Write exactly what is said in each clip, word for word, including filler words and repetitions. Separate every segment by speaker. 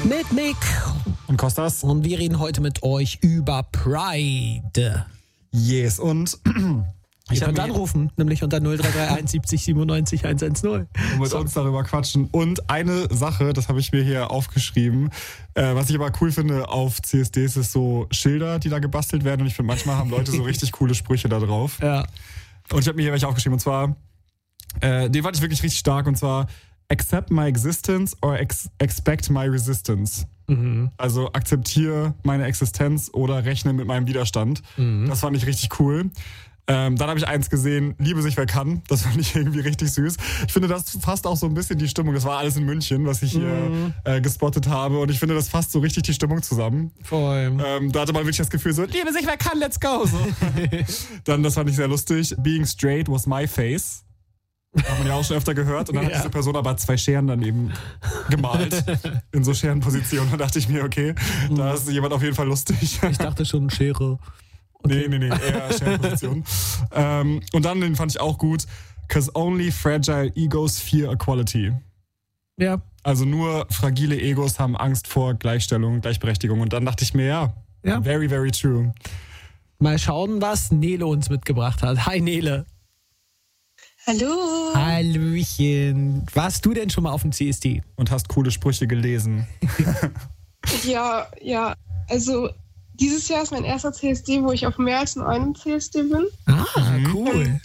Speaker 1: Mit Nick
Speaker 2: und Kostas.
Speaker 1: Und wir reden heute mit euch über Pride.
Speaker 2: Yes, und
Speaker 1: ich kann anrufen, nämlich unter null drei drei eins siebzig siebenundneunzig hundertzehn.
Speaker 2: Und mit so. uns darüber quatschen. Und eine Sache, das habe ich mir hier aufgeschrieben, äh, was ich aber cool finde auf C S Ds, ist so Schilder, die da gebastelt werden. Und ich finde, manchmal haben Leute so richtig coole Sprüche da drauf.
Speaker 1: Ja.
Speaker 2: Und ich habe mir hier welche aufgeschrieben. Und zwar, äh, den fand ich wirklich richtig stark. Und zwar, accept my existence or ex- expect my resistance.
Speaker 1: Mhm.
Speaker 2: Also akzeptiere meine Existenz oder rechne mit meinem Widerstand.
Speaker 1: Mhm.
Speaker 2: Das fand ich richtig cool. Ähm, dann habe ich eins gesehen, liebe sich wer kann. Das fand ich irgendwie richtig süß. Ich finde, das fasst auch so ein bisschen die Stimmung. Das war alles in München, was ich hier
Speaker 1: mhm.
Speaker 2: äh, gespottet habe. Und ich finde, das fasst so richtig die Stimmung zusammen.
Speaker 1: Voll.
Speaker 2: Ähm, da hatte man wirklich das Gefühl so, liebe sich wer kann, let's go. So. Dann, das fand ich sehr lustig. Being straight was my face. Hat man ja auch schon öfter gehört. Und dann ja. hat diese Person aber zwei Scheren daneben gemalt. In so Scherenpositionen. Und da dachte ich mir, okay, mhm. da ist jemand auf jeden Fall lustig.
Speaker 1: Ich dachte schon Schere.
Speaker 2: Okay. Nee, nee, nee, eher Scherenposition. ähm, und dann, den fand ich auch gut. Cause only fragile egos fear equality.
Speaker 1: Ja.
Speaker 2: Also nur fragile Egos haben Angst vor Gleichstellung, Gleichberechtigung. Und dann dachte ich mir, ja,
Speaker 1: ja.
Speaker 2: very, very true.
Speaker 1: Mal schauen, was Nele uns mitgebracht hat. Hi, Nele.
Speaker 3: Hallo.
Speaker 1: Hallöchen. Warst du denn schon mal auf dem C S D?
Speaker 2: Und hast coole Sprüche gelesen?
Speaker 3: ja, ja. Also dieses Jahr ist mein erster C S D, wo ich auf mehr als in einem C S D bin.
Speaker 1: Ah, cool.
Speaker 3: Und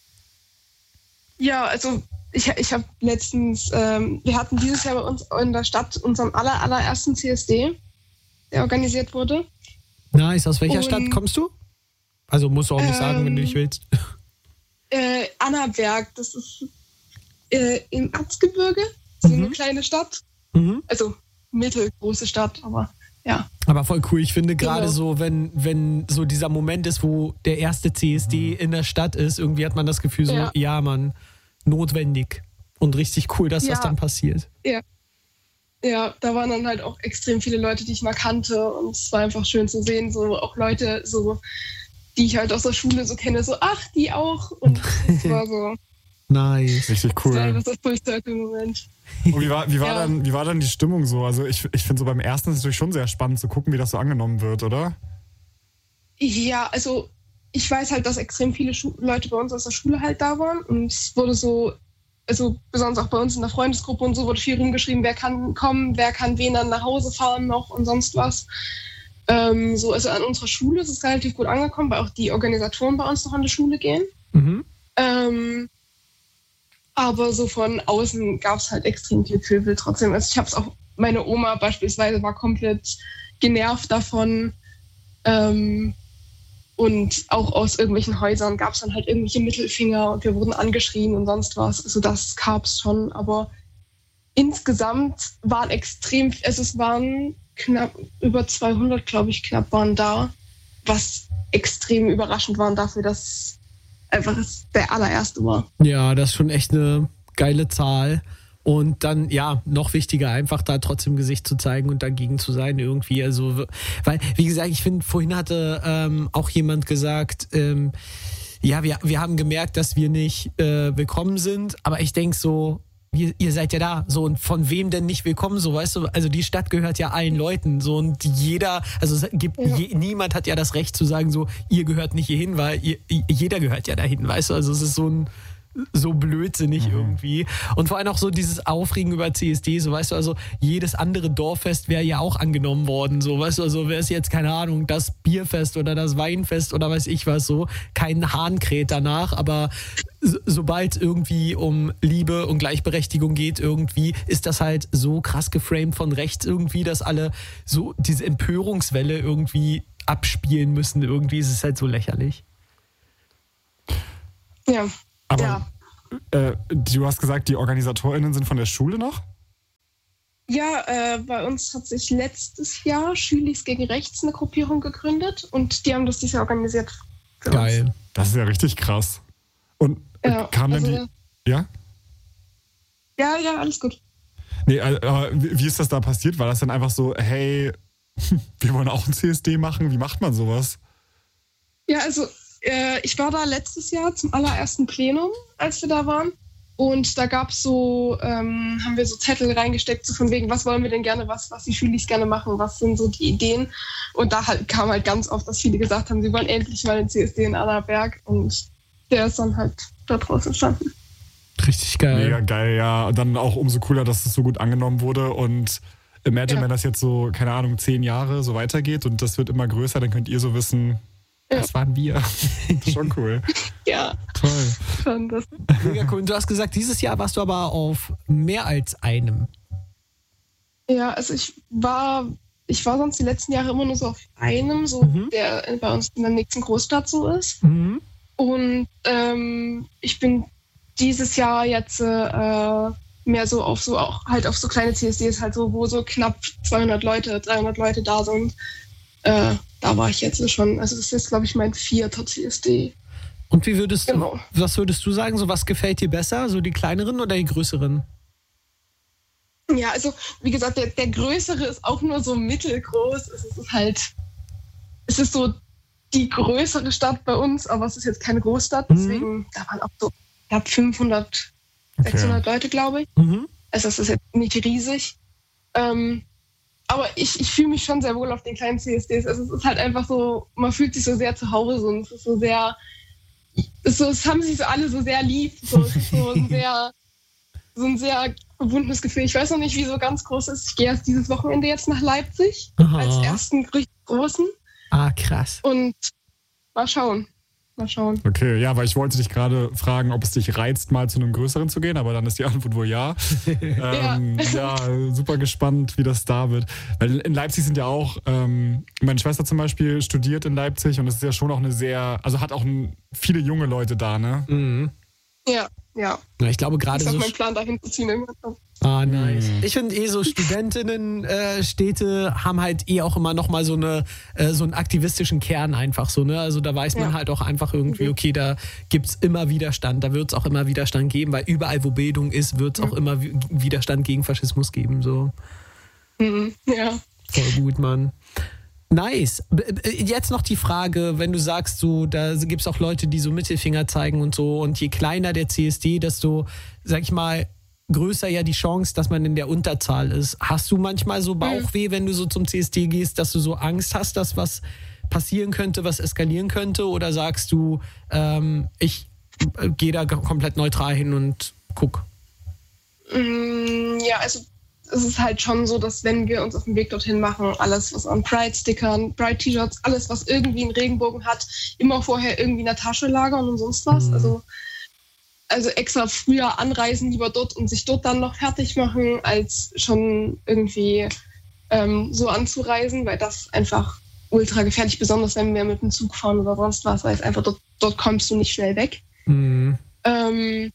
Speaker 3: ja, also ich, ich habe letztens, ähm, wir hatten dieses Jahr bei uns in der Stadt unseren aller, allerersten C S D, der organisiert wurde.
Speaker 1: Nice. Aus welcher
Speaker 3: Und,
Speaker 1: Stadt kommst du? Also musst du auch nicht ähm, sagen, wenn du nicht willst.
Speaker 3: Äh, Annaberg, das ist äh, im Erzgebirge, so
Speaker 1: mhm.
Speaker 3: eine kleine Stadt.
Speaker 1: Mhm.
Speaker 3: Also mittelgroße Stadt, aber ja.
Speaker 1: Aber voll cool. Ich finde gerade
Speaker 3: genau.
Speaker 1: so, wenn, wenn so dieser Moment ist, wo der erste C S D in der Stadt ist, irgendwie hat man das Gefühl so, ja, ja Mann, notwendig und richtig cool, dass ja. das dann passiert.
Speaker 3: Ja. Ja, da waren dann halt auch extrem viele Leute, die ich mal kannte und es war einfach schön zu sehen, so auch Leute, so die ich halt aus der Schule so kenne, so, ach, die auch. Und es war so...
Speaker 1: Nice.
Speaker 2: Richtig cool.
Speaker 3: Das war das Full Circle Moment.
Speaker 2: Und wie war, wie, war
Speaker 3: ja.
Speaker 2: dann, wie war dann die Stimmung so? Also ich, ich finde so beim ersten ist es natürlich schon sehr spannend zu gucken, wie das so angenommen wird, oder?
Speaker 3: Ja, also ich weiß halt, dass extrem viele Schu- Leute bei uns aus der Schule halt da waren. Und es wurde so, also besonders auch bei uns in der Freundesgruppe und so, wurde viel rumgeschrieben, wer kann kommen, wer kann wen dann nach Hause fahren noch und sonst was. Ähm, so, also an unserer Schule ist es relativ gut angekommen, weil auch die Organisatoren bei uns noch an die Schule gehen.
Speaker 1: Mhm.
Speaker 3: Ähm, aber so von außen gab es halt extrem viel Pöbel trotzdem. Also ich habe es auch, meine Oma beispielsweise war komplett genervt davon. Ähm, und auch aus irgendwelchen Häusern gab es dann halt irgendwelche Mittelfinger und wir wurden angeschrien und sonst was. Also das gab es schon, aber insgesamt waren extrem, also es waren knapp über zweihundert, glaube ich, knapp waren da, was extrem überraschend war dafür, dass einfach es der allererste war.
Speaker 1: Ja, das ist schon echt eine geile Zahl. Und dann, ja, noch wichtiger, einfach da trotzdem Gesicht zu zeigen und dagegen zu sein irgendwie. Also, weil, wie gesagt, ich finde, vorhin hatte ähm, auch jemand gesagt, ähm, ja, wir, wir haben gemerkt, dass wir nicht äh, willkommen sind, aber ich denke so, Ihr, ihr seid ja da, so, und von wem denn nicht willkommen, so, weißt du, also die Stadt gehört ja allen Leuten, so, und jeder, also es gibt,
Speaker 3: ja.
Speaker 1: je, niemand hat ja das Recht zu sagen, so, ihr gehört nicht hierhin, weil ihr, jeder gehört ja dahin, weißt du, also es ist so ein, so blödsinnig mhm. irgendwie. Und vor allem auch so dieses Aufregen über C S D, so, weißt du, also jedes andere Dorffest wäre ja auch angenommen worden, so, weißt du, also wäre es jetzt, keine Ahnung, das Bierfest oder das Weinfest oder weiß ich was, so, kein Hahn kräht danach, aber so, sobald es irgendwie um Liebe und Gleichberechtigung geht irgendwie, ist das halt so krass geframed von rechts irgendwie, dass alle so diese Empörungswelle irgendwie abspielen müssen irgendwie, ist es halt so lächerlich.
Speaker 3: Ja.
Speaker 2: Aber
Speaker 3: ja.
Speaker 2: äh, du hast gesagt, die OrganisatorInnen sind von der Schule noch?
Speaker 3: Ja, äh, bei uns hat sich letztes Jahr Schülis gegen Rechts eine Gruppierung gegründet und die haben das dieses Jahr organisiert. Für
Speaker 1: Geil.
Speaker 3: Uns.
Speaker 2: Das ist ja richtig krass. Und
Speaker 3: ja,
Speaker 2: kam dann
Speaker 3: also,
Speaker 2: die... Ja?
Speaker 3: Ja, ja, alles gut.
Speaker 2: Nee, aber wie ist das da passiert? War das dann einfach so, hey, wir wollen auch ein C S D machen? Wie macht man sowas?
Speaker 3: Ja, also äh, ich war da letztes Jahr zum allerersten Plenum, als wir da waren. Und da gab es so, ähm, haben wir so Zettel reingesteckt, so von wegen, was wollen wir denn gerne, was, was die Schülis gerne machen, was sind so die Ideen. Und da halt kam halt ganz oft, dass viele gesagt haben, sie wollen endlich mal den C S D in Annaberg. Und der ist dann halt da draußen entstanden.
Speaker 1: Richtig geil.
Speaker 2: Mega geil, ja. Und dann auch umso cooler, dass es so gut angenommen wurde. Und imagine,
Speaker 3: Ja.
Speaker 2: wenn das jetzt so, keine Ahnung, zehn Jahre so weitergeht und das wird immer größer, dann könnt ihr so wissen,
Speaker 3: Ja.
Speaker 2: das waren wir. Das ist schon cool.
Speaker 3: Ja,
Speaker 2: Toll.
Speaker 3: schon das.
Speaker 1: Mega cool. Und du hast gesagt, dieses Jahr warst du aber auf mehr als einem.
Speaker 3: Ja, also ich war, ich war sonst die letzten Jahre immer nur so auf einem, so
Speaker 1: Mhm.
Speaker 3: der bei uns in der nächsten Großstadt so ist.
Speaker 1: Mhm.
Speaker 3: Und ähm, ich bin dieses Jahr jetzt äh, mehr so auf so auch halt auf so kleine C S Ds halt so, wo so knapp zweihundert Leute, dreihundert Leute da sind. Äh, da war ich jetzt schon. Also das ist jetzt, glaube ich, mein vierter C S D.
Speaker 1: Und wie würdest du,
Speaker 3: Genau.
Speaker 1: was würdest du sagen? So, was gefällt dir besser? So die kleineren oder die größeren?
Speaker 3: Ja, also wie gesagt, der, der größere ist auch nur so mittelgroß. Es ist halt, es ist so die größere Stadt bei uns, aber es ist jetzt keine Großstadt.
Speaker 1: Mhm.
Speaker 3: Deswegen, da waren auch so, ich glaube, fünfhundert, sechshundert Leute, glaube ich.
Speaker 1: Mhm.
Speaker 3: Also das ist jetzt nicht riesig. Ähm, aber ich, ich fühle mich schon sehr wohl auf den kleinen C S Ds. Also es ist halt einfach so, man fühlt sich so sehr zu Hause und es ist so sehr, es, ist so, es haben sich so alle so sehr lieb. So, es ist so ein sehr, so ein sehr verbundenes Gefühl. Ich weiß noch nicht, wie so ganz groß ist. Ich gehe erst dieses Wochenende jetzt nach Leipzig
Speaker 1: Aha.
Speaker 3: als ersten richtig großen
Speaker 1: Ah, krass.
Speaker 3: und mal schauen. Mal schauen.
Speaker 2: Okay, ja, weil ich wollte dich gerade fragen, ob es dich reizt, mal zu einem größeren zu gehen, aber dann ist die Antwort wohl ja. ähm, ja, super gespannt, wie das da wird. Weil in Leipzig sind ja auch, ähm, meine Schwester zum Beispiel studiert in Leipzig und es ist ja schon auch eine sehr, also hat auch ein, viele junge Leute da, ne?
Speaker 1: Mhm.
Speaker 3: Ja, ja.
Speaker 1: Ja, ich glaube gerade
Speaker 3: Ist auch
Speaker 1: so.
Speaker 3: mein Plan, dahin zu ziehen. irgendwann.
Speaker 1: Ah, nice.
Speaker 2: Mhm.
Speaker 1: Ich finde eh so Studentinnenstädte äh, haben halt eh auch immer noch mal so eine äh, so einen aktivistischen Kern einfach so, ne? Also da weiß man
Speaker 3: Ja.
Speaker 1: halt auch einfach irgendwie,
Speaker 3: Mhm.
Speaker 1: okay, da gibt's immer Widerstand, da wird's auch immer Widerstand geben, weil überall, wo Bildung ist, wird's auch immer Wi- Widerstand gegen Faschismus geben, so.
Speaker 3: Mhm. Ja.
Speaker 1: Voll gut, Mann. Nice. B- b- Jetzt noch die Frage, wenn du sagst, so, da gibt's auch Leute, die so Mittelfinger zeigen und so, und je kleiner der C S D, desto, sag ich mal, größer ja die Chance, dass man in der Unterzahl ist. Hast du manchmal so Bauchweh, wenn du so zum C S D gehst, dass du so Angst hast, dass was passieren könnte, was eskalieren könnte? Oder sagst du, ähm, ich äh, gehe da g- komplett neutral hin und guck?
Speaker 3: Mm, Ja, also es ist halt schon so, dass wenn wir uns auf den Weg dorthin machen, alles was an Pride-Stickern, Pride-T-Shirts, alles was irgendwie einen Regenbogen hat, immer vorher irgendwie in der Tasche lagern und sonst was.
Speaker 1: Mhm.
Speaker 3: Also, also extra früher anreisen, lieber dort und sich dort dann noch fertig machen, als schon irgendwie ähm, so anzureisen, weil das einfach ultra gefährlich, besonders wenn wir mit dem Zug fahren oder sonst was, weil es einfach dort, dort kommst du nicht schnell weg.
Speaker 1: Mhm.
Speaker 3: Ähm,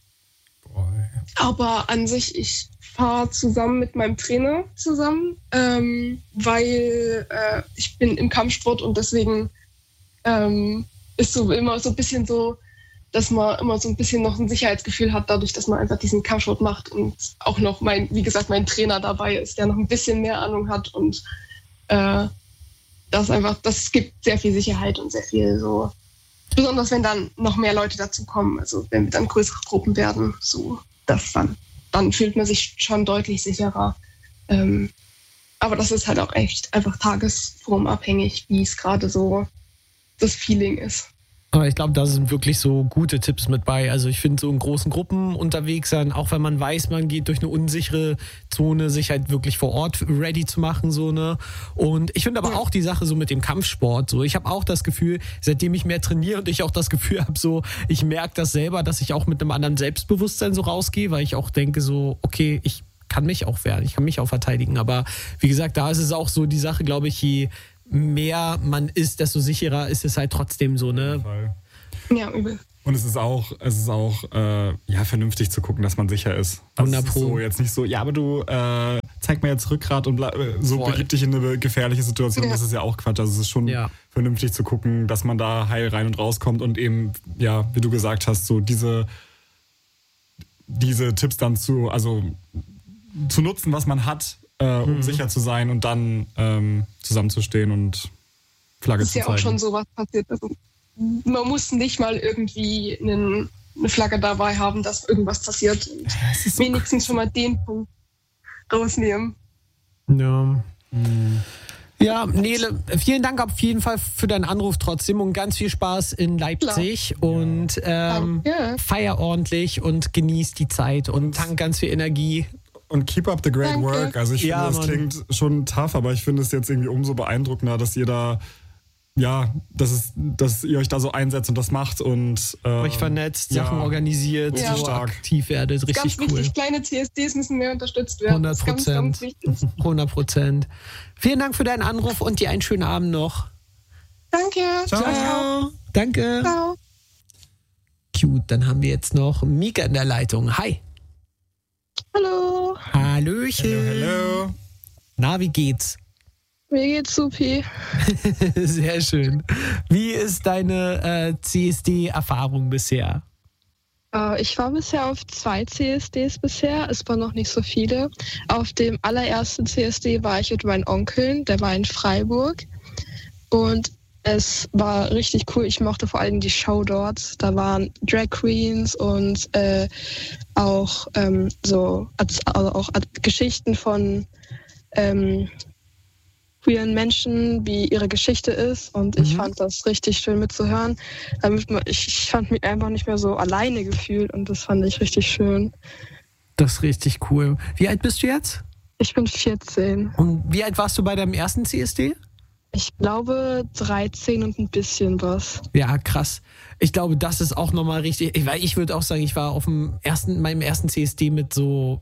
Speaker 3: aber an sich, ich fahre zusammen mit meinem Trainer zusammen, ähm, weil äh, ich bin im Kampfsport und deswegen ähm, ist so immer so ein bisschen so, dass man immer so ein bisschen noch ein Sicherheitsgefühl hat, dadurch, dass man einfach diesen Kampfsport macht und auch noch mein, wie gesagt, mein Trainer dabei ist, der noch ein bisschen mehr Ahnung hat und äh, das einfach, das gibt sehr viel Sicherheit und sehr viel so, besonders wenn dann noch mehr Leute dazu kommen, also wenn wir dann größere Gruppen werden, so das dann, dann fühlt man sich schon deutlich sicherer. Ähm, aber das ist halt auch echt einfach tagesformabhängig, wie es gerade so das Feeling ist.
Speaker 1: Aber ich glaube, da sind wirklich so gute Tipps mit bei. Also ich finde, so in großen Gruppen unterwegs sein, auch wenn man weiß, man geht durch eine unsichere Zone, sich halt wirklich vor Ort ready zu machen, so, ne? Und ich finde aber
Speaker 3: Ja.
Speaker 1: auch die Sache so mit dem Kampfsport, so, ich habe auch das Gefühl, seitdem ich mehr trainiere und ich auch das Gefühl habe, so, ich merke das selber, dass ich auch mit einem anderen Selbstbewusstsein so rausgehe, weil ich auch denke so, okay, ich kann mich auch wehren, ich kann mich auch verteidigen. Aber wie gesagt, da ist es auch so die Sache, glaube ich, je mehr man ist, desto sicherer ist es halt trotzdem so, ne?
Speaker 3: Ja, übel.
Speaker 2: Und es ist auch, es ist auch äh, ja, vernünftig zu gucken, dass man sicher ist. Also es
Speaker 1: hundert
Speaker 2: ist
Speaker 1: Pro.
Speaker 2: so jetzt nicht so, ja, aber du äh, zeig mir jetzt Rückgrat und ble- äh, so
Speaker 1: Voll.
Speaker 2: begib dich in eine gefährliche Situation.
Speaker 3: Ja.
Speaker 2: Das ist ja auch Quatsch. Also es ist schon
Speaker 1: Ja.
Speaker 2: vernünftig zu gucken, dass man da heil rein und rauskommt und eben, ja, wie du gesagt hast, so diese, diese Tipps dann zu, also zu nutzen, was man hat, äh, um
Speaker 1: Mhm.
Speaker 2: sicher zu sein und dann ähm, zusammenzustehen und Flagge
Speaker 3: Es ist
Speaker 2: zu
Speaker 3: ja
Speaker 2: zeigen.
Speaker 3: auch schon sowas passiert. Also, man muss nicht mal irgendwie einen eine Flagge dabei haben, dass irgendwas passiert. Und
Speaker 2: so
Speaker 3: wenigstens cool. schon mal den Punkt rausnehmen.
Speaker 1: Ja.
Speaker 2: Mhm.
Speaker 1: Ja, Nele, vielen Dank auf jeden Fall für deinen Anruf trotzdem und ganz viel Spaß in Leipzig. Klar. Und ähm, feier ordentlich und genieß die Zeit und tank ganz viel Energie.
Speaker 2: Und keep up the great
Speaker 3: Danke.
Speaker 2: work. Also ich
Speaker 1: Ja,
Speaker 2: finde, das
Speaker 1: Mann.
Speaker 2: klingt schon tough, aber ich finde es jetzt irgendwie umso beeindruckender, dass ihr da, ja, dass, es, dass ihr euch da so einsetzt und das macht und äh,
Speaker 1: Euch vernetzt,
Speaker 2: ja.
Speaker 1: Sachen organisiert,
Speaker 3: Ja.
Speaker 1: so
Speaker 2: Stark.
Speaker 1: aktiv werdet. Richtig
Speaker 3: Ganz
Speaker 1: cool.
Speaker 3: wichtig, kleine C S Ds müssen mehr unterstützt werden.
Speaker 1: hundert
Speaker 3: Das ist ganz, ganz
Speaker 1: Prozent.
Speaker 3: wichtig.
Speaker 1: hundert Prozent. Vielen Dank für deinen Anruf und dir einen schönen Abend noch.
Speaker 3: Danke.
Speaker 2: Ciao.
Speaker 1: Ciao. Danke.
Speaker 3: Ciao.
Speaker 1: Cute, dann haben wir jetzt noch Mika in der Leitung. Hi.
Speaker 3: Hallo.
Speaker 1: Hallöchen.
Speaker 2: Hello, hello.
Speaker 1: Na, wie geht's?
Speaker 3: Mir geht's supi.
Speaker 1: Sehr schön. Wie ist deine äh, C S D-Erfahrung bisher?
Speaker 4: Äh, ich war bisher auf zwei C S Ds bisher. Es waren noch nicht so viele. Auf dem allerersten C S D war ich mit meinen Onkeln. Der war in Freiburg. Und es war richtig cool. Ich mochte vor allem die Show dort. Da waren Drag Queens und äh, auch ähm, so also auch Geschichten von ähm, queeren Menschen, wie ihre Geschichte ist. Und ich
Speaker 1: Mhm.
Speaker 4: fand das richtig schön mitzuhören. Damit man, ich, ich fand mich einfach nicht mehr so alleine gefühlt und das fand ich richtig schön.
Speaker 1: Das ist richtig cool. Wie alt bist du jetzt?
Speaker 4: Ich bin vierzehn.
Speaker 1: Und wie alt warst du bei deinem ersten C S D?
Speaker 4: Ich glaube dreizehn und ein bisschen was.
Speaker 1: Ja, krass. Ich glaube, das ist auch nochmal richtig. Ich, weil ich würde auch sagen, ich war auf dem ersten, meinem ersten C S D mit so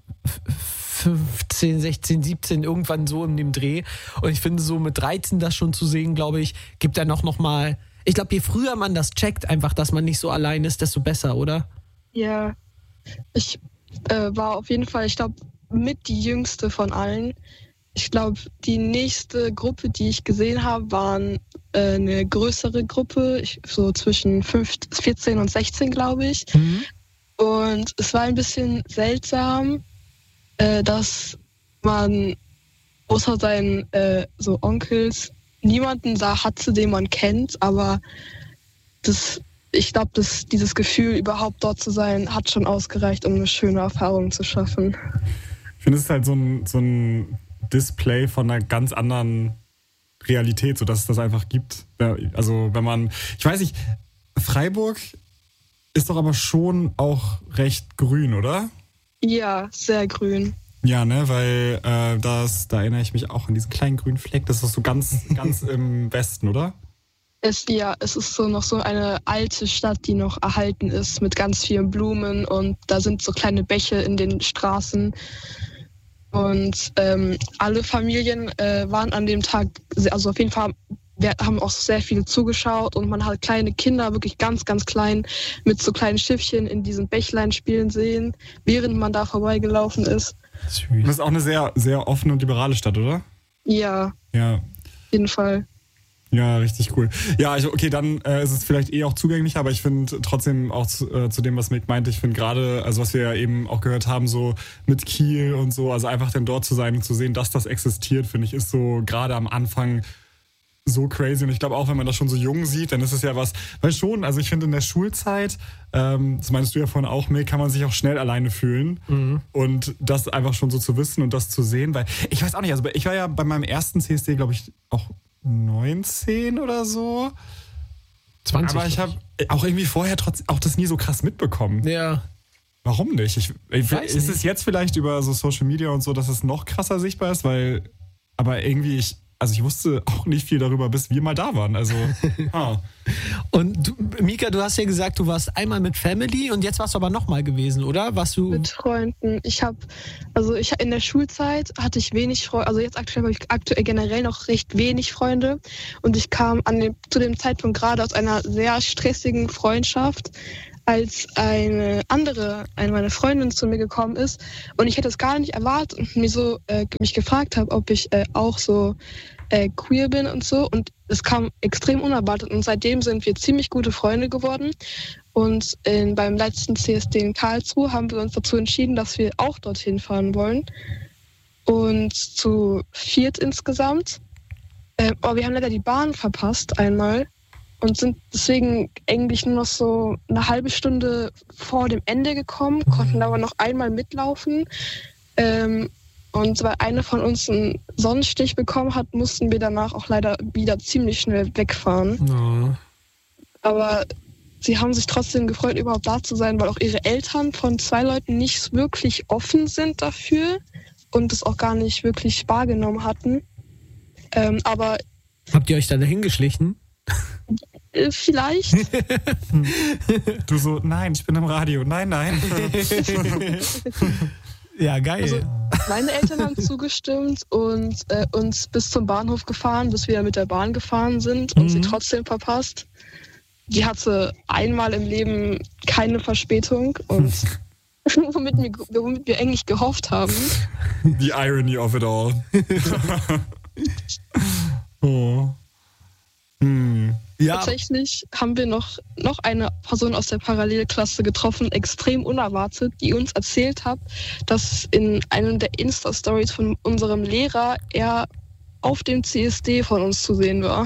Speaker 1: fünfzehn, sechzehn, siebzehn, irgendwann so in dem Dreh. Und ich finde, so mit dreizehn das schon zu sehen, glaube ich, gibt dann auch nochmal. Ich glaube, je früher man das checkt, einfach, dass man nicht so allein ist, desto besser, oder?
Speaker 4: Ja, ich äh, war auf jeden Fall, ich glaube, mit die jüngste von allen. Ich glaube, die nächste Gruppe, die ich gesehen habe, waren äh, eine größere Gruppe, ich, so zwischen vierzehn und sechzehn, glaube ich.
Speaker 1: Mhm.
Speaker 4: Und es war ein bisschen seltsam, äh, dass man außer seinen äh, so Onkels niemanden da hatte, den man kennt. Aber das, ich glaube, dass dieses Gefühl, überhaupt dort zu sein, hat schon ausgereicht, um eine schöne Erfahrung zu schaffen.
Speaker 2: Ich finde, es ist halt so ein, so ein Display von einer ganz anderen Realität, sodass es das einfach gibt. Also wenn man, ich weiß nicht, Freiburg ist doch aber schon auch recht grün, oder?
Speaker 4: Ja, sehr grün.
Speaker 2: Ja, ne, weil äh, das, da erinnere ich mich auch an diesen kleinen grünen Fleck. Das ist doch so ganz, ganz im Westen, oder?
Speaker 4: Es, ja, es ist so noch so eine alte Stadt, die noch erhalten ist mit ganz vielen Blumen und da sind so kleine Bäche in den Straßen. Und ähm, alle Familien äh, waren an dem Tag, also auf jeden Fall wir haben auch sehr viele zugeschaut und man hat kleine Kinder, wirklich ganz, ganz klein, mit so kleinen Schiffchen in diesen Bächlein spielen sehen, während man da vorbeigelaufen ist.
Speaker 1: Süß.
Speaker 2: Das ist auch eine sehr, sehr offene und liberale Stadt, oder?
Speaker 4: Ja,
Speaker 2: Ja.
Speaker 4: auf jeden Fall.
Speaker 2: Ja, richtig cool. Ja, also okay, dann äh, ist es vielleicht eh auch zugänglicher, aber ich finde trotzdem auch zu, äh, zu dem, was Mick meinte, ich finde gerade, also was wir ja eben auch gehört haben, so mit Kiel und so, also einfach dann dort zu sein und zu sehen, dass das existiert, finde ich, ist so gerade am Anfang so crazy. Und ich glaube auch, wenn man das schon so jung sieht, dann ist es ja was, weil schon, also ich finde in der Schulzeit, ähm, das meinst du ja vorhin auch, Mick, kann man sich auch schnell alleine fühlen.
Speaker 1: Mhm.
Speaker 2: Und das einfach schon so zu wissen und das zu sehen, weil ich weiß auch nicht, also ich war ja bei meinem ersten C S D, glaube ich, auch neunzehn oder so.
Speaker 1: zwanzig.
Speaker 2: Aber ich habe auch irgendwie vorher trotzdem auch das nie so krass mitbekommen.
Speaker 1: Ja.
Speaker 2: Warum nicht? Ich, ich
Speaker 1: Weiß
Speaker 2: ist
Speaker 1: nicht.
Speaker 2: es jetzt vielleicht über so Social Media und so, dass es noch krasser sichtbar ist, weil, aber irgendwie ich, also ich wusste auch nicht viel darüber, bis wir mal da waren. Also, ah.
Speaker 1: Und du, Mika, du hast ja gesagt, du warst einmal mit Family und jetzt warst du aber nochmal gewesen, oder? Warst du.
Speaker 4: Mit Freunden. Ich habe, also ich in der Schulzeit hatte ich wenig Freunde, also jetzt aktuell habe ich aktuell generell noch recht wenig Freunde und ich kam an dem, zu dem Zeitpunkt gerade aus einer sehr stressigen Freundschaft, als eine andere, eine meiner Freundinnen zu mir gekommen ist und ich hätte es gar nicht erwartet und mir so äh, mich gefragt habe, ob ich äh, auch so äh, queer bin und so und es kam extrem unerwartet und seitdem sind wir ziemlich gute Freunde geworden und in, beim letzten C S D in Karlsruhe haben wir uns dazu entschieden, dass wir auch dorthin fahren wollen und zu viert insgesamt, äh, aber wir haben leider die Bahn verpasst einmal und sind deswegen eigentlich nur noch so eine halbe Stunde vor dem Ende gekommen, konnten aber noch einmal mitlaufen. Ähm, und weil eine von uns einen Sonnenstich bekommen hat, mussten wir danach auch leider wieder ziemlich schnell wegfahren.
Speaker 1: Oh.
Speaker 4: Aber sie haben sich trotzdem gefreut, überhaupt da zu sein, weil auch ihre Eltern von zwei Leuten nicht wirklich offen sind dafür und es auch gar nicht wirklich wahrgenommen hatten. Ähm, aber
Speaker 1: Habt ihr euch da dahin geschlichen?
Speaker 4: äh, vielleicht.
Speaker 2: Du so, nein, ich bin im Radio. Nein, nein.
Speaker 1: Ja, geil.
Speaker 4: Also, meine Eltern haben zugestimmt und äh, uns bis zum Bahnhof gefahren, bis wir mit der Bahn gefahren sind und
Speaker 1: Mhm.
Speaker 4: sie trotzdem verpasst. Die hatte einmal im Leben keine Verspätung und womit wir, womit wir eigentlich gehofft haben.
Speaker 2: The irony of it all. Oh. Hm.
Speaker 1: Ja,
Speaker 4: Tatsächlich haben wir noch, noch eine Person aus der Parallelklasse getroffen, extrem unerwartet, die uns erzählt hat, dass in einem der Insta-Stories von unserem Lehrer er auf dem C S D von uns zu sehen war.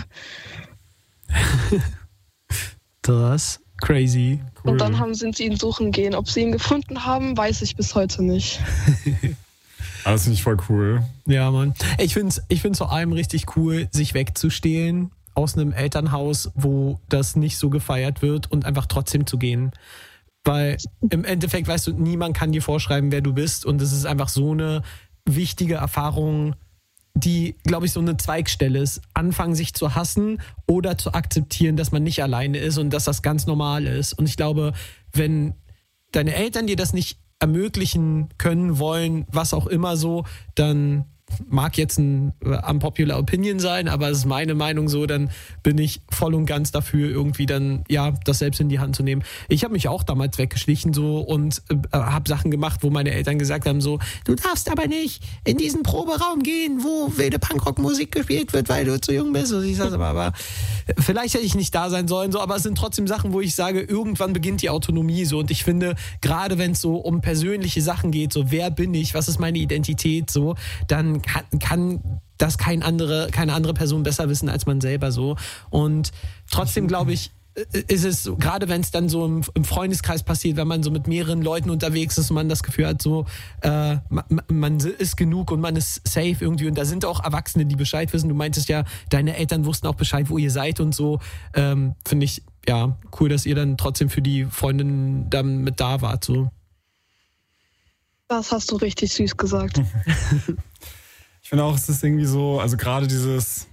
Speaker 1: das crazy.
Speaker 2: Cool.
Speaker 4: Und dann haben, sind sie ihn suchen gehen. Ob sie ihn gefunden haben, weiß ich bis heute nicht.
Speaker 2: Ah, das finde ich voll cool.
Speaker 1: Ja, Mann. Ich finde es ich find's vor allem richtig cool, sich wegzustehlen aus einem Elternhaus, wo das nicht so gefeiert wird und einfach trotzdem zu gehen. Weil im Endeffekt, weißt du, niemand kann dir vorschreiben, wer du bist und es ist einfach so eine wichtige Erfahrung, die, glaube ich, so eine Zweigstelle ist. Anfangen, sich zu hassen oder zu akzeptieren, dass man nicht alleine ist und dass das ganz normal ist. Und ich glaube, wenn deine Eltern dir das nicht ermöglichen können, wollen, was auch immer so, dann mag jetzt ein unpopular Opinion sein, aber es ist meine Meinung so, dann bin ich voll und ganz dafür, irgendwie dann, ja, das selbst in die Hand zu nehmen. Ich habe mich auch damals weggeschlichen so und äh, habe Sachen gemacht, wo meine Eltern gesagt haben so, du darfst aber nicht in diesen Proberaum gehen, wo wilde Punkrock-Musik gespielt wird, weil du zu jung bist. Und ich sage aber, aber vielleicht hätte ich nicht da sein sollen, so, aber es sind trotzdem Sachen, wo ich sage, irgendwann beginnt die Autonomie so und ich finde, gerade wenn es so um persönliche Sachen geht, so wer bin ich, was ist meine Identität, so, dann kann, kann das kein andere, keine andere Person besser wissen als man selber so. Und trotzdem glaube ich, ist es so, gerade wenn es dann so im, im Freundeskreis passiert, wenn man so mit mehreren Leuten unterwegs ist und man das Gefühl hat, so äh, man, man ist genug und man ist safe irgendwie und da sind auch Erwachsene, die Bescheid wissen. Du meintest ja, deine Eltern wussten auch Bescheid, wo ihr seid und so. Ähm, finde ich, ja, cool, dass ihr dann trotzdem für die Freundin dann mit da wart. So.
Speaker 4: Das hast du richtig süß gesagt.
Speaker 2: Ich finde auch, es ist irgendwie so, also gerade dieses,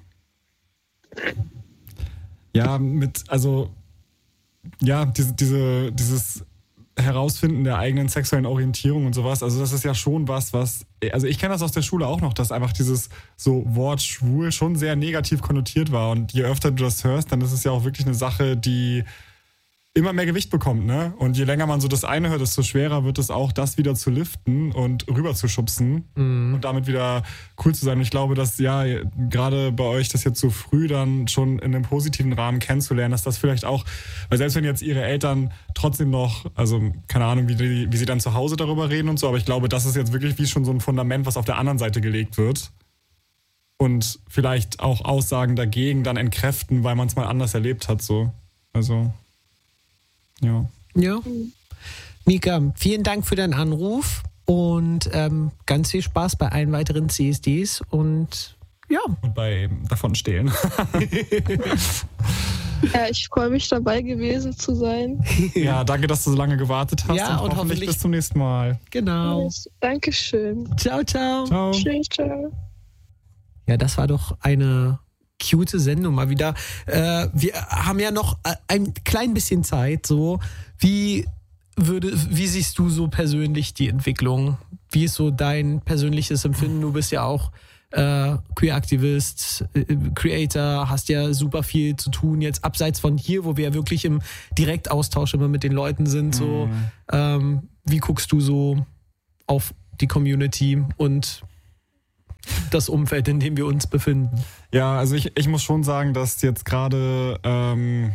Speaker 2: ja, mit, also, ja, diese, diese, dieses Herausfinden der eigenen sexuellen Orientierung und sowas, also das ist ja schon was, was, also ich kenne das aus der Schule auch noch, dass einfach dieses so Wort schwul schon sehr negativ konnotiert war und je öfter du das hörst, dann ist es ja auch wirklich eine Sache, die immer mehr Gewicht bekommt, ne? Und je länger man so das eine hört, desto schwerer wird es auch, das wieder zu liften und rüber zu schubsen
Speaker 1: Mhm.
Speaker 2: und damit wieder cool zu sein. Und ich glaube, dass ja gerade bei euch das jetzt so früh dann schon in einem positiven Rahmen kennenzulernen, dass das vielleicht auch, weil selbst wenn jetzt ihre Eltern trotzdem noch, also keine Ahnung, wie, die, wie sie dann zu Hause darüber reden und so, aber ich glaube, das ist jetzt wirklich wie schon so ein Fundament, was auf der anderen Seite gelegt wird. Und vielleicht auch Aussagen dagegen dann entkräften, weil man es mal anders erlebt hat, so. Also... Ja.
Speaker 1: Ja. Mika, vielen Dank für deinen Anruf und ähm, ganz viel Spaß bei allen weiteren C S Ds und ja.
Speaker 2: Und bei davon stehlen.
Speaker 4: Ja, ich freue mich, dabei gewesen zu sein.
Speaker 2: Ja, danke, dass du so lange gewartet hast
Speaker 1: Ja,
Speaker 2: und,
Speaker 1: und
Speaker 2: hoffentlich,
Speaker 1: hoffentlich-
Speaker 2: bis zum nächsten Mal.
Speaker 1: Genau.
Speaker 4: Dankeschön.
Speaker 1: Ciao, ciao.
Speaker 2: Ciao.
Speaker 4: Tschüss, ciao.
Speaker 1: Ja, das war doch eine cute Sendung mal wieder. Äh, wir haben ja noch ein klein bisschen Zeit. So, wie würde, wie siehst du so persönlich die Entwicklung? Wie ist so dein persönliches Empfinden? Du bist ja auch äh, Queer-Aktivist, äh, Creator, hast ja super viel zu tun jetzt abseits von hier, wo wir ja wirklich im Direktaustausch immer mit den Leuten sind. So,
Speaker 2: Mhm.
Speaker 1: ähm, wie guckst du so auf die Community und das Umfeld, in dem wir uns befinden?
Speaker 2: Ja, also ich, ich muss schon sagen, dass jetzt gerade ähm,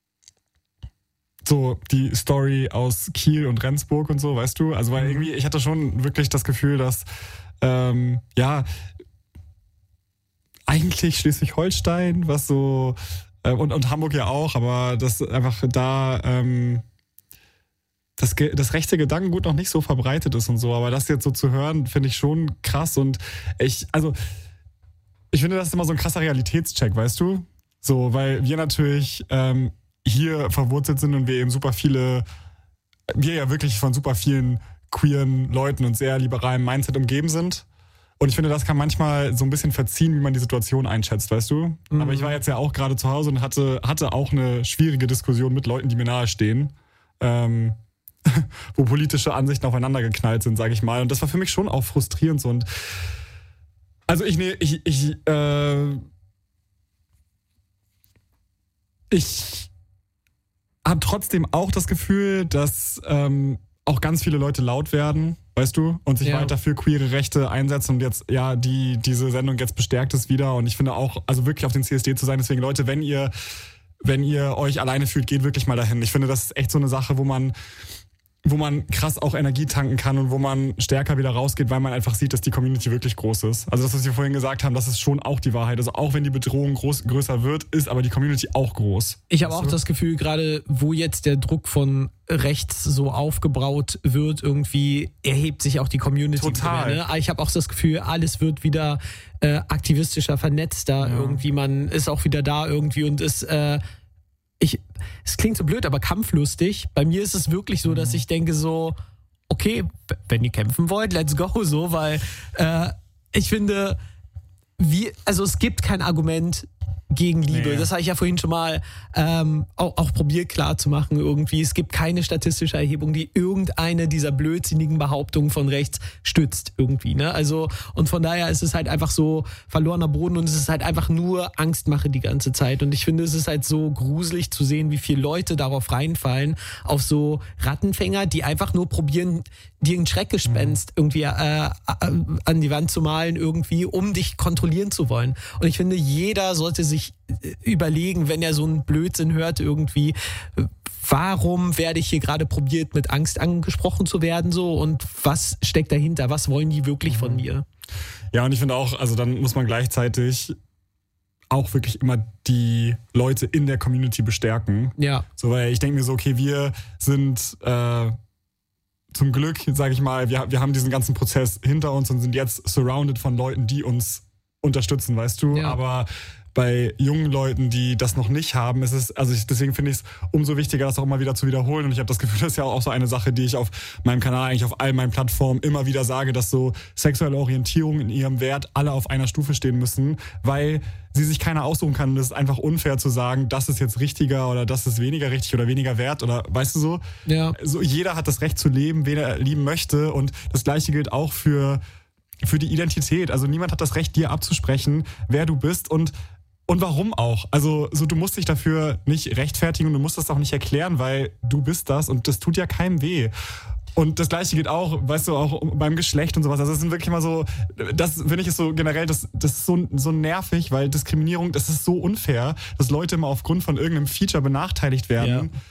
Speaker 2: so die Story aus Kiel und Rendsburg und so, weißt du, also weil irgendwie, ich hatte schon wirklich das Gefühl, dass ähm, ja, eigentlich Schleswig-Holstein, was so äh, und, und Hamburg ja auch, aber dass einfach da ähm, das, das rechte Gedankengut noch nicht so verbreitet ist und so. Aber das jetzt so zu hören, finde ich schon krass. Und ich, also, ich finde, das ist immer so ein krasser Realitätscheck, weißt du? So, weil wir natürlich ähm, hier verwurzelt sind und wir eben super viele, wir ja wirklich von super vielen queeren Leuten und sehr liberalem Mindset umgeben sind. Und ich finde, das kann manchmal so ein bisschen verziehen, wie man die Situation einschätzt, weißt du? Mhm. Aber ich war jetzt ja auch gerade zu Hause und hatte, hatte auch eine schwierige Diskussion mit Leuten, die mir nahe stehen, ähm, wo politische Ansichten aufeinander geknallt sind, sage ich mal. Und das war für mich schon auch frustrierend so. Und also ich, nee, ich, ich, äh, ich habe trotzdem auch das Gefühl, dass ähm, auch ganz viele Leute laut werden, weißt du, und sich ja. weiter für queere Rechte einsetzen und jetzt, ja, die diese Sendung jetzt bestärkt es wieder und ich finde auch, also wirklich auf den C S D zu sein, deswegen Leute, wenn ihr, wenn ihr euch alleine fühlt, geht wirklich mal dahin. Ich finde, das ist echt so eine Sache, wo man wo man krass auch Energie tanken kann und wo man stärker wieder rausgeht, weil man einfach sieht, dass die Community wirklich groß ist. Also das, was wir vorhin gesagt haben, das ist schon auch die Wahrheit. Also auch wenn die Bedrohung groß, größer wird, ist aber die Community auch groß.
Speaker 1: Ich habe auch das Gefühl, gerade wo jetzt der Druck von rechts so aufgebraut wird, irgendwie erhebt sich auch die Community.
Speaker 2: Total.
Speaker 1: Wieder, ne? Ich habe auch das Gefühl, alles wird wieder äh, aktivistischer, vernetzter. Ja. Irgendwie, man ist auch wieder da irgendwie und ist... Äh, Ich, es klingt so blöd, aber kampflustig. Bei mir ist es wirklich so, dass ich denke so, okay, wenn ihr kämpfen wollt, let's go, so, weil äh, ich finde, wie, also es gibt kein Argument gegen Liebe. Nee. Das habe ich ja vorhin schon mal ähm, auch, auch probiert klar zu machen irgendwie. Es gibt keine statistische Erhebung, die irgendeine dieser blödsinnigen Behauptungen von rechts stützt irgendwie. Ne? Also, und von daher ist es halt einfach so verlorener Boden und es ist halt einfach nur Angstmache die ganze Zeit. Und ich finde, es ist halt so gruselig zu sehen, wie viele Leute darauf reinfallen, auf so Rattenfänger, die einfach nur probieren, dir ein Schreckgespenst irgendwie äh, an die Wand zu malen irgendwie, um dich kontrollieren zu wollen. Und ich finde, jeder sollte sich überlegen, wenn er so einen Blödsinn hört irgendwie, warum werde ich hier gerade probiert, mit Angst angesprochen zu werden so und was steckt dahinter? Was wollen die wirklich von mir?
Speaker 2: Ja, und ich finde auch, also dann muss man gleichzeitig auch wirklich immer die Leute in der Community bestärken.
Speaker 1: Ja.
Speaker 2: So, weil ich denke mir so, okay, wir sind äh, zum Glück, sage ich mal, wir, wir haben diesen ganzen Prozess hinter uns und sind jetzt surrounded von Leuten, die uns unterstützen, weißt du?
Speaker 1: Ja.
Speaker 2: Aber bei jungen Leuten, die das noch nicht haben, ist es, also ich, deswegen finde ich es umso wichtiger, das auch immer wieder zu wiederholen. Und ich habe das Gefühl, das ist ja auch so eine Sache, die ich auf meinem Kanal, eigentlich auf all meinen Plattformen immer wieder sage, dass so sexuelle Orientierung in ihrem Wert alle auf einer Stufe stehen müssen, weil sie sich keiner aussuchen kann. Und es ist einfach unfair zu sagen, das ist jetzt richtiger oder das ist weniger richtig oder weniger wert oder weißt du so?
Speaker 1: Ja.
Speaker 2: So, jeder hat das Recht zu leben, wen er lieben möchte. Und das Gleiche gilt auch für, für die Identität. Also niemand hat das Recht, dir abzusprechen, wer du bist und Und warum auch? Also so, du musst dich dafür nicht rechtfertigen und du musst das auch nicht erklären, weil du bist das und das tut ja keinem weh. Und das Gleiche geht auch, weißt du, auch beim Geschlecht und sowas. Also es sind wirklich immer so, das finde ich ist so generell, das, das ist so, so nervig, weil Diskriminierung, das ist so unfair, dass Leute immer aufgrund von irgendeinem Feature benachteiligt werden. Ja.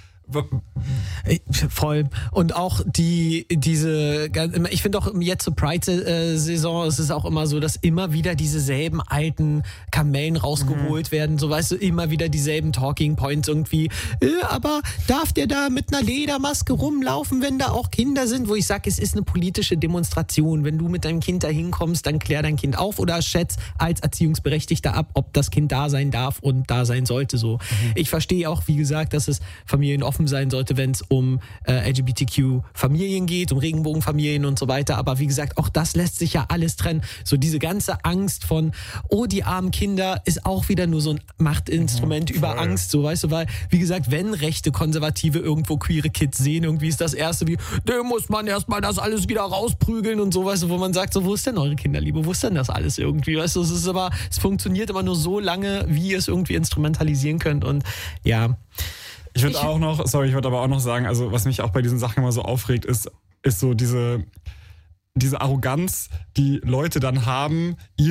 Speaker 1: Voll. Und auch die, diese, ich finde auch jetzt zur Pride-Saison ist es auch immer so, dass immer wieder dieselben alten Kamellen rausgeholt mhm. werden. So, weißt du, immer wieder dieselben Talking Points irgendwie. Äh, aber darf der da mit einer Ledermaske rumlaufen, wenn da auch Kinder sind? Wo ich sage, es ist eine politische Demonstration. Wenn du mit deinem Kind da hinkommst, dann klär dein Kind auf oder schätz als Erziehungsberechtigter ab, ob das Kind da sein darf und da sein sollte. So. Mhm. Ich verstehe auch, wie gesagt, dass es familienoffen sein sollte, wenn es um äh, L G B T Q-Familien geht, um Regenbogenfamilien und so weiter. Aber wie gesagt, auch das lässt sich ja alles trennen. So diese ganze Angst von, oh, die armen Kinder, ist auch wieder nur so ein Machtinstrument mhm, über Angst. So, weißt du, weil, wie gesagt, wenn rechte Konservative irgendwo queere Kids sehen, irgendwie ist das Erste wie, da muss man erstmal das alles wieder rausprügeln und so, weißt du, wo man sagt, so, wo ist denn eure Kinderliebe? Wo ist denn das alles irgendwie? Weißt du, es ist aber, es funktioniert immer nur so lange, wie ihr es irgendwie instrumentalisieren könnt und ja.
Speaker 2: Ich würde auch noch, sorry, ich würde aber auch noch sagen, also was mich auch bei diesen Sachen immer so aufregt, ist, ist so diese, diese Arroganz, die Leute dann haben, ihr